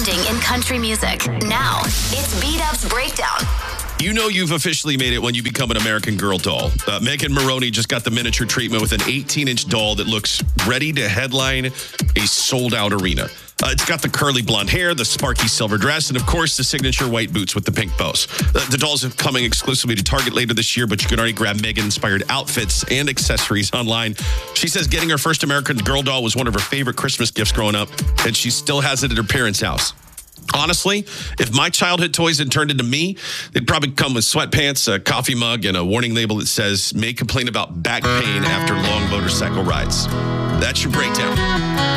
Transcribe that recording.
trending in country music. Now, it's Beat-Up's Breakdown. You know you've officially made it when you become an American Girl doll. Megan Moroney just got the miniature treatment with an 18-inch doll that looks ready to headline a sold-out arena. It's got the curly blonde hair, the sparky silver dress, and of course, the signature white boots with the pink bows. The dolls are coming exclusively to Target later this year, but you can already grab Megan-inspired outfits and accessories online. She says getting her first American Girl doll was one of her favorite Christmas gifts growing up, and she still has it at her parents' house. Honestly, if my childhood toys had turned into me, they'd probably come with sweatpants, a coffee mug, and a warning label that says, may complain about back pain after long motorcycle rides. That's your breakdown.